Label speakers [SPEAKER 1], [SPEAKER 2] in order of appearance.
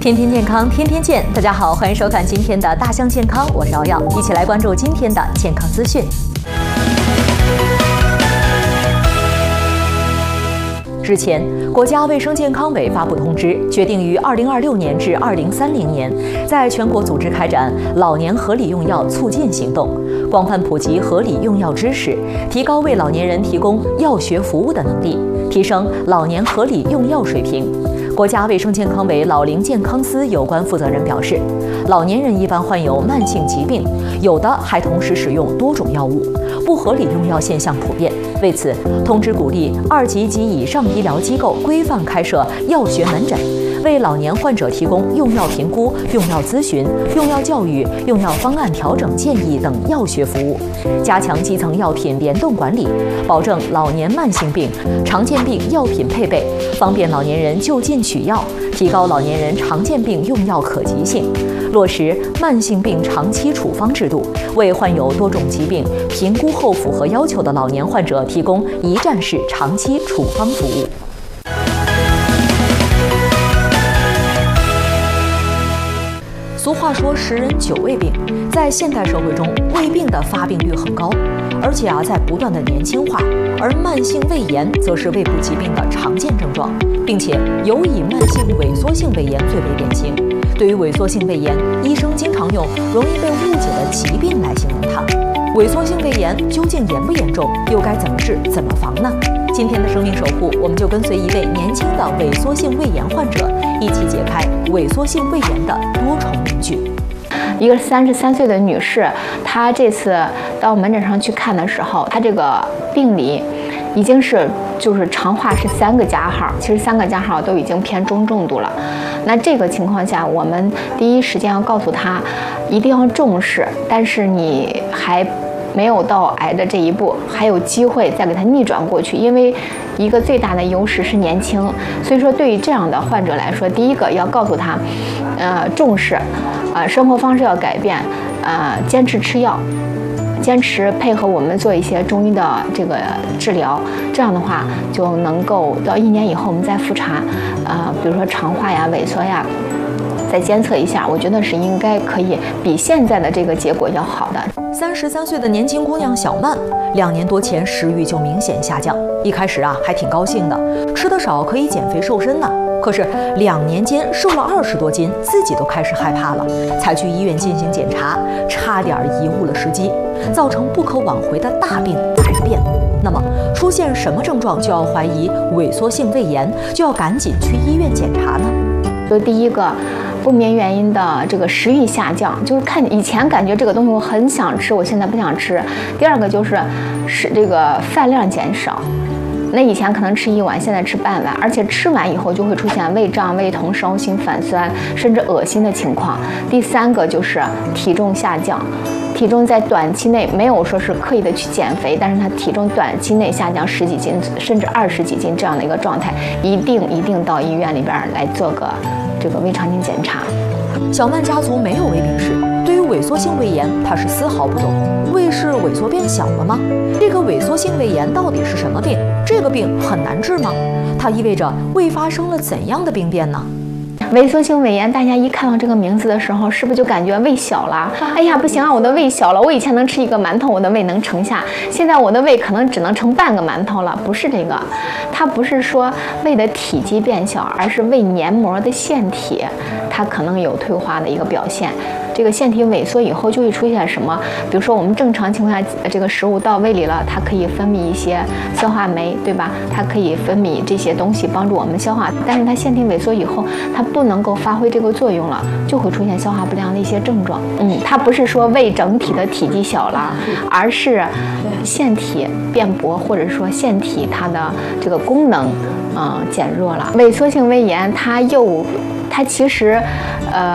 [SPEAKER 1] 天天健康，天天见。大家好，欢迎收看今天的大象健康，我是瑶瑶，一起来关注今天的健康资讯。日前，国家卫生健康委发布通知，决定于2026年至2030年，在全国组织开展老年合理用药促进行动，广泛普及合理用药知识，提高为老年人提供药学服务的能力，提升老年合理用药水平。国家卫生健康委老龄健康司有关负责人表示，老年人一般患有慢性疾病，有的还同时使用多种药物，不合理用药现象普遍。为此，通知鼓励2级及以上医疗机构规范开设药学门诊，为老年患者提供用药评估、用药咨询、用药教育、用药方案调整建议等药学服务，加强基层药品联动管理，保证老年慢性病、常见病药品配备，方便老年人就近取药，提高老年人常见病用药可及性，落实慢性病长期处方制度，为患有多种疾病、评估后符合要求的老年患者提供一站式长期处方服务。俗话说10人9胃病，在现代社会中，胃病的发病率很高，而且在不断的年轻化，而慢性胃炎则是胃部疾病的常见症状，并且尤以慢性萎缩性胃炎最为典型。对于萎缩性胃炎，医生经常用容易被误解的疾病来形容它。萎缩性胃炎究竟严不严重，又该怎么治、怎么防呢？今天的生命守护，我们就跟随一位年轻的萎缩性胃炎患者，一起解开萎缩性胃炎的多重面具。
[SPEAKER 2] 一个33岁的女士，她这次到门诊上去看的时候，她这个病理已经是常化是3个加号，其实3个加号都已经偏中重度了。那这个情况下，我们第一时间要告诉她，一定要重视，但是你还没有到癌的这一步，还有机会再给它逆转过去。因为一个最大的优势是年轻，所以说对于这样的患者来说，第一个要告诉他，重视，生活方式要改变，坚持吃药，坚持配合我们做一些中医的这个治疗，这样的话就能够到1年以后我们再复查，比如说肠化呀、萎缩呀，再监测一下，我觉得是应该可以比现在的这个结果要好的。
[SPEAKER 1] 33岁的年轻姑娘小曼，2年多前食欲就明显下降，一开始还挺高兴的，吃得少可以减肥瘦身呢。可是2年间瘦了20多斤，自己都开始害怕了，才去医院进行检查，差点贻误了时机，造成不可挽回的大病癌变。那么出现什么症状就要怀疑萎缩性胃炎，就要赶紧去医院检查呢？
[SPEAKER 2] 就第一个，不明原因的这个食欲下降，就是看以前感觉这个东西我很想吃，我现在不想吃。第二个就是这个饭量减少，那以前可能吃1碗，现在吃半碗，而且吃完以后就会出现胃胀、胃痛、烧心、反酸，甚至恶心的情况。第三个就是体重下降，体重在短期内没有说是刻意的去减肥，但是他体重短期内下降10几斤，甚至20几斤这样的一个状态，一定到医院里边来做个这个胃肠镜检查。
[SPEAKER 1] 小曼家族没有胃病史，对于萎缩性胃炎，她是丝毫不懂。胃是萎缩变小了吗？这个萎缩性胃炎到底是什么病？这个病很难治吗？它意味着胃发生了怎样的病变呢？
[SPEAKER 2] 萎缩性胃炎，大家一看到这个名字的时候，是不是就感觉胃小了？哎呀，不行啊，我的胃小了。我以前能吃1个馒头，我的胃能盛下，现在我的胃可能只能盛半个馒头了。不是这个，它不是说胃的体积变小，而是胃黏膜的腺体，它可能有退化的一个表现。这个腺体萎缩以后就会出现什么？比如说我们正常情况下，这个食物到胃里了，它可以分泌一些消化酶，对吧？它可以分泌这些东西帮助我们消化。但是它腺体萎缩以后，它不能够发挥这个作用了，就会出现消化不良的一些症状。它不是说胃整体的体积小了，而是腺体变薄，或者说腺体它的这个功能减弱了。萎缩性胃炎它其实